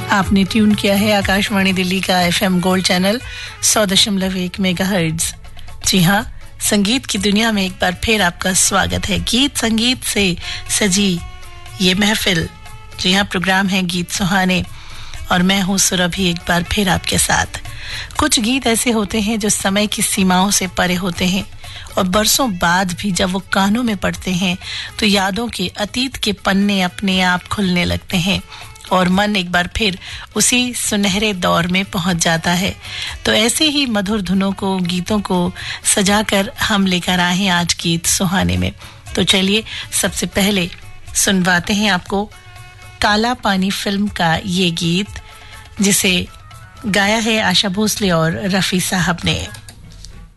आपने ट्यून किया है आकाशवाणी दिल्ली का एफएम गोल्ड चैनल 100.1 मेगाहर्ट्ज। जी हाँ, संगीत की दुनिया में एक बार फिर आपका स्वागत है। गीत संगीत से सजी ये महफिल, जी हाँ, प्रोग्राम है गीत सुहाने और मैं हूँ सुरभि एक बार फिर आपके साथ। कुछ गीत ऐसे होते हैं जो समय की सीमाओं से परे होते हैं और बरसों बाद भी जब वो कानों में पड़ते हैं तो यादों के अतीत के पन्ने अपने आप खुलने लगते हैं और मन एक बार फिर उसी सुनहरे दौर में पहुंच जाता है। तो ऐसे ही मधुर धुनों को, गीतों को सजाकर हम लेकर आए हैं आज गीत सुहाने में। तो चलिए सबसे पहले सुनवाते हैं आपको काला पानी फिल्म का ये गीत, जिसे गाया है आशा भोसले और रफी साहब ने।